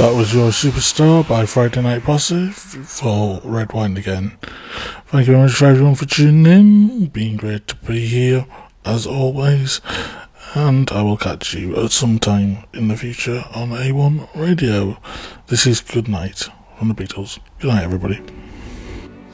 That was your Superstar by Friday Night Posse for Red Wine Again. Thank you very much for everyone for tuning in. Been great to be here as always, and I will catch you at some time in the future on A1 Radio. This is Good Night from the Beatles. Good night, everybody.